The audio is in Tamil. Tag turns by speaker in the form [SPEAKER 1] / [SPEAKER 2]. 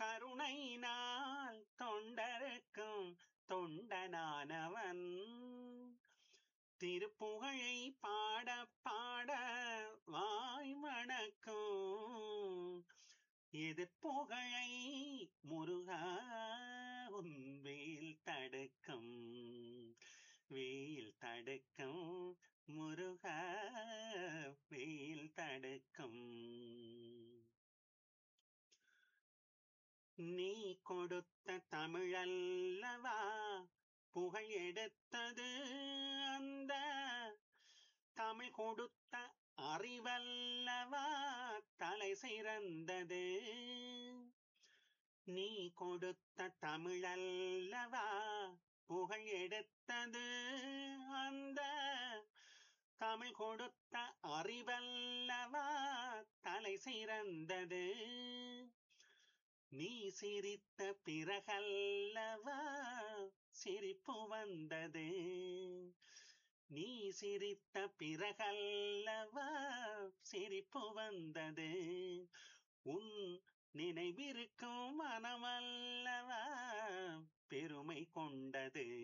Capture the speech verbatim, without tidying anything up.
[SPEAKER 1] கருணையினால் தொண்டருக்கும் தொண்டனானவன் திருப்புகழை பாட பாட வாய் மணக்கும் எதிர்ப்புகழை முருகா உன் வேல் தடுக்கும் வேல் தடுக்கும் முருகா வேல் தடுக்கும் நீ கொடுத்த தமிழல்லவா புகழ் எடுத்தது அந்த தமிழ் கொடுத்த அறிவல்லவா தலை சிறந்தது நீ கொடுத்த தமிழல்லவா புகழ் எடுத்தது அந்த தமிழ் கொடுத்த அறிவல்லவா தலை சிறந்தது நீ சிரித்த பிறகல்லவா சிரிப்பு வந்தது நீ சிரித்த பிறகல்லவா சிரிப்பு வந்தது உன் நினைவிருக்கும் மனமல்லவா பெருமை கொண்டது